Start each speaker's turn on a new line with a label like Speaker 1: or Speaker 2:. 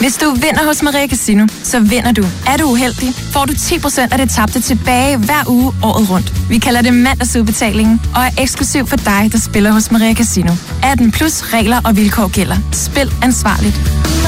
Speaker 1: Hvis du vinder hos Maria Casino, så vinder du. Er du uheldig, får du 10% af det tabte tilbage hver uge året rundt. Vi kalder det mandagsudbetalingen og er eksklusiv for dig, der spiller hos Maria Casino. 18+ regler og vilkår gælder. Spil ansvarligt.